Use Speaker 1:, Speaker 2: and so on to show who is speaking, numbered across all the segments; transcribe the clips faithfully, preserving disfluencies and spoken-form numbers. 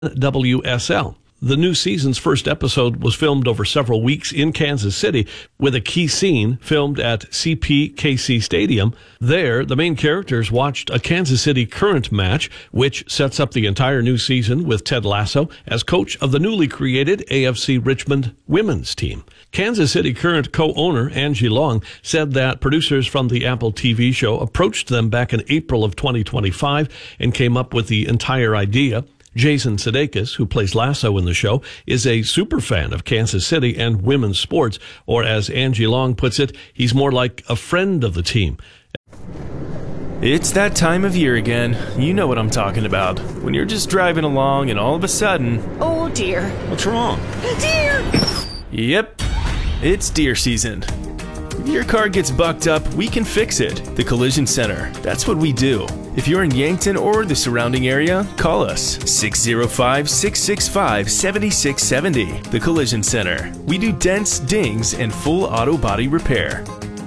Speaker 1: W S L. The new season's first episode was filmed over several weeks in Kansas City, with a key scene filmed at C P K C Stadium. There, the main characters watched a Kansas City Current match, which sets up the entire new season with Ted Lasso as coach of the newly created A F C Richmond women's team. Kansas City Current co-owner Angie Long said that producers from the Apple T V show approached them back in April of twenty twenty-five and came up with the entire idea. Jason Sudeikis, who plays Lasso in the show, is a super fan of Kansas City and women's sports, or as Angie Long puts it, he's more like a friend of the team.
Speaker 2: It's that time of year again. You know what I'm talking about. When you're just driving along and all of a sudden...
Speaker 3: Oh, dear.
Speaker 4: What's wrong?
Speaker 3: Deer!
Speaker 2: Yep, it's deer season. If your car gets bucked up, we can fix it. The Collision Center. That's what we do. If you're in Yankton or the surrounding area, call us six oh five, six six five, seven six seven oh. The Collision Center. We do dents, dings, and full auto body repair.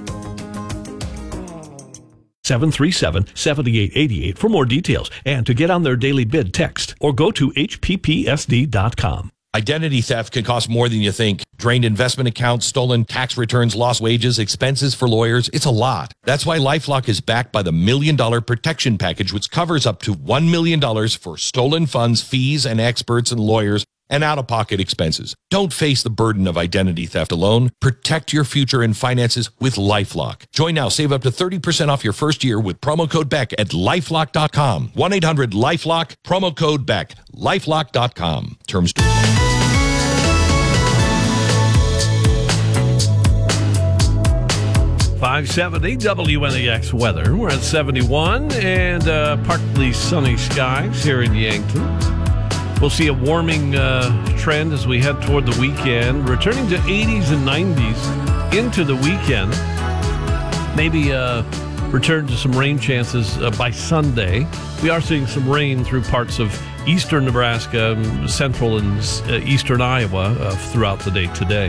Speaker 1: seven three seven, seven eight eight eight for more details and to get on their daily bid, text or go to H P P S D dot com.
Speaker 4: Identity theft can cost more than you think. Drained investment accounts, stolen tax returns, lost wages, expenses for lawyers. It's a lot. That's why LifeLock is backed by the Million Dollar Protection Package, which covers up to one million dollars for stolen funds, fees, and experts and lawyers, and out-of-pocket expenses. Don't face the burden of identity theft alone. Protect your future and finances with LifeLock. Join now. Save up to thirty percent off your first year with promo code Beck at lifelock dot com. one eight hundred lifelock, promo code Beck, lifelock dot com. Terms to
Speaker 1: five seventy W N A X weather. We're at seventy-one and uh, partly sunny skies here in Yankton. We'll see a warming uh, trend as we head toward the weekend, returning to eighties and nineties into the weekend. Maybe uh, return to some rain chances uh, by Sunday. We are seeing some rain through parts of eastern Nebraska, central and uh, eastern Iowa uh, throughout the day today.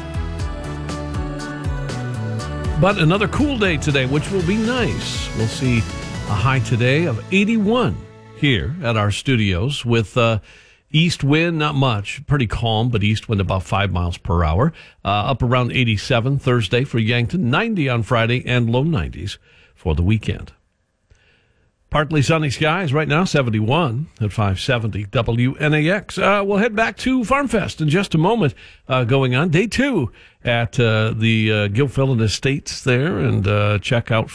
Speaker 1: But another cool day today, which will be nice. We'll see a high today of eighty-one here at our studios with uh, east wind, not much, pretty calm, but east wind about five miles per hour. Uh, up around eighty-seven Thursday for Yankton, ninety on Friday, and low nineties for the weekend. Partly sunny skies right now, seventy-one at five seventy W N A X. Uh, we'll head back to FarmFest in just a moment, uh, going on day two at uh, the uh, Gilfillan Estates there, and uh, check out